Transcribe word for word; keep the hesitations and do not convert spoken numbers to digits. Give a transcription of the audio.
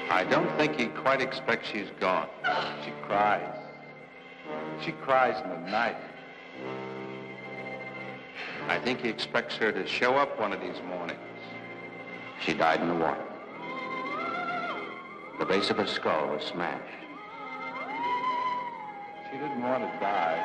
I don't think he quite expects she's gone. She cries. She cries in the night. I think he expects her to show up one of these mornings. She died in the water. The base of her skull was smashed. She didn't want to die.